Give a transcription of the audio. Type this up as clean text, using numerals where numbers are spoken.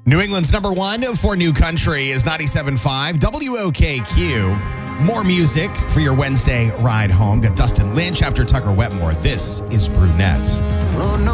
New England's number one for New Country is 97.5 WOKQ. More music for your Wednesday ride home. Got Dustin Lynch after Tucker Wetmore. This is Brunette.